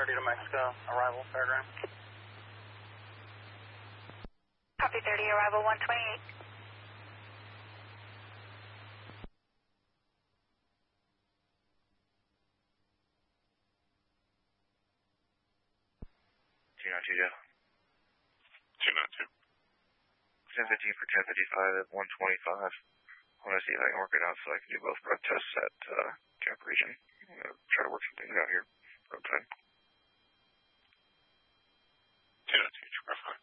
30 to Mexico, arrival paragraph. Copy 30, arrival 128. Joe. 292. 1015 for 1055 at 125. I want to see if I can work it out so I can do both breath tests at Camp Region. I'm going to try to work some things out here. Road time. 292,